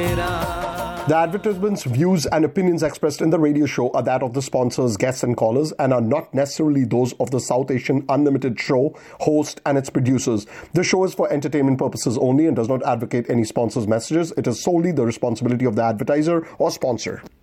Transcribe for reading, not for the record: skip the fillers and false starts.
The advertisements, views, and opinions expressed in the radio show are that of the sponsors, guests, and callers, and are not necessarily those of the South Asian Unlimited show, host, and its producers. The show is for entertainment purposes only and does not advocate any sponsors' messages. It is solely the responsibility of the advertiser or sponsor.